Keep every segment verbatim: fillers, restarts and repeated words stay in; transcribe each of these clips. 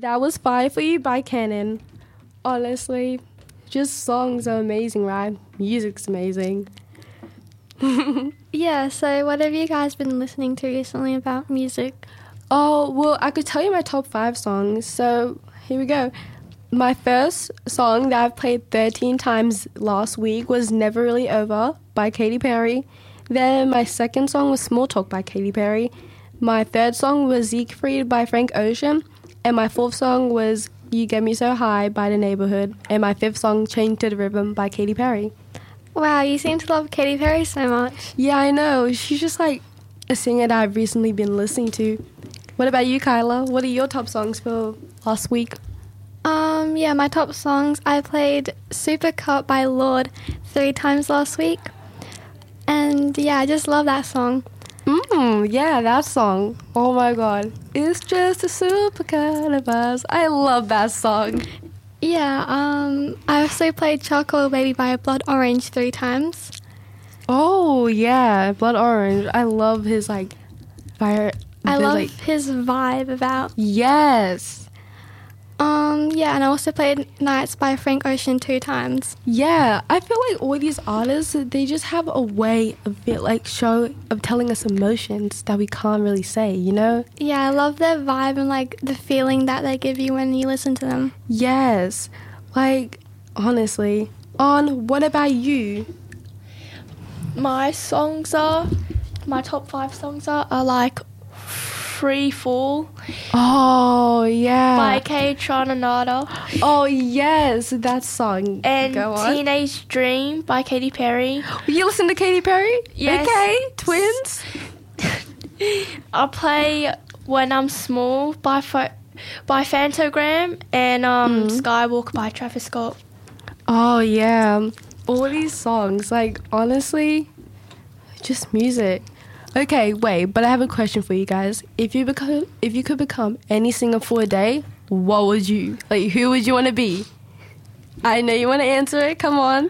That was Fire for You by Canon. Honestly, just songs are amazing, right? Music's amazing. Yeah, so what have you guys been listening to recently about music? Oh, well, I could tell you my top five songs. So here we go. My first song that I've played thirteen times last week was Never Really Over by Katy Perry. Then my second song was Small Talk by Katy Perry. My third song was Siegfried by Frank Ocean. And my fourth song was You Get Me So High by The Neighborhood. And my fifth song, Chained to the Rhythm by Katy Perry. Wow, you seem to love Katy Perry so much. Yeah, I know. She's just like a singer that I've recently been listening to. What about you, Kyla? What are your top songs for last week? Um, yeah, my top songs, I played Super Cup by Lorde three times last week. And yeah, I just love that song. Mmm, yeah, that song. Oh my god. It's just a super kind of us. I love that song. Yeah, um, I also played Charcoal Baby by Blood Orange three times. Oh, yeah, Blood Orange. I love his, like, fire. I the, love like, his vibe about. Yes. Um, yeah, and I also played Nights by Frank Ocean two times. Yeah, I feel like all these artists, they just have a way of it, like show of telling us emotions that we can't really say, you know? Yeah, I love their vibe and like the feeling that they give you when you listen to them. Yes, like honestly. On what about you? My songs are, my top five songs are, are like Free Fall Oh yeah. by K Tronanada Oh yes, that song. and Go on. Teenage Dream by Katy Perry. You listen to Katy Perry? Yes. Okay, twins. I play When I'm Small by Pho- by Fantogram and um, Skywalk by Travis Scott. Oh yeah, all these songs, like honestly, just music. Okay, wait, but I have a question for you guys. If you become, if you could become any singer for a day, what would you? Like, who would you want to be? I know you want to answer it. Come on.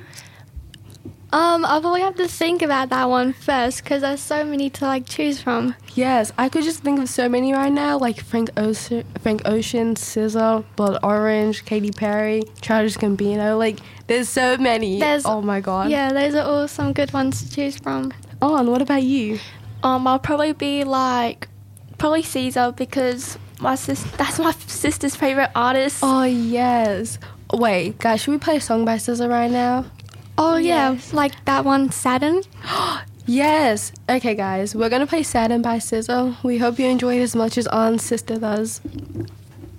Um, I'll probably have to think about that one first because there's so many to like choose from. Yes, I could just think of so many right now, like Frank Ocean, Frank Ocean, S Z A, Blood Orange, Katy Perry, Childish Gambino. Like, there's so many. There's- oh my god. Yeah, those are all some good ones to choose from. On, what about you? Um, I'll probably be like probably Caesar because my sis that's my sister's favorite artist. Oh yes. Wait, guys, should we play a song by S Z A right now? Oh yeah, Yes. like that one, Saturn. Yes. Okay, guys, we're gonna play Saturn by S Z A. We hope you enjoy it as much as Aunt's sister does.